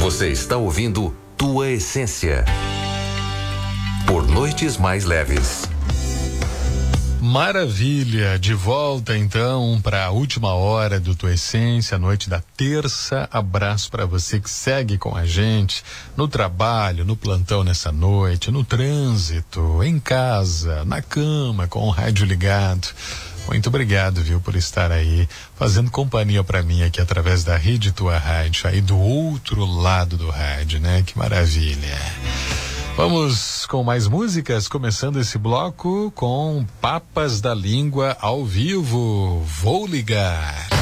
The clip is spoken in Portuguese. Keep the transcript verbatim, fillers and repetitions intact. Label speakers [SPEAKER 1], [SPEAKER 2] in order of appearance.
[SPEAKER 1] Você está ouvindo Tua Essência. Por Noites Mais Leves.
[SPEAKER 2] Maravilha, de volta então para a última hora do Tua Essência, noite da terça. Abraço para você que segue com a gente no trabalho, no plantão nessa noite, no trânsito, em casa, na cama, com o rádio ligado. Muito obrigado, viu, por estar aí fazendo companhia para mim aqui através da Rede Tua Rádio, aí do outro lado do rádio, né? Que maravilha. Vamos com mais músicas, começando esse bloco com Papas da Língua ao vivo. Vou ligar.